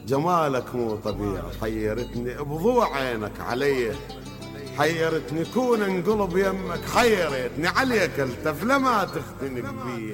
جمالك مو طبيعي، حيرتني بضوع عينك علي، حيرتني كون انقلب يمك، حيرتني عليك التف لما تختنق بيه.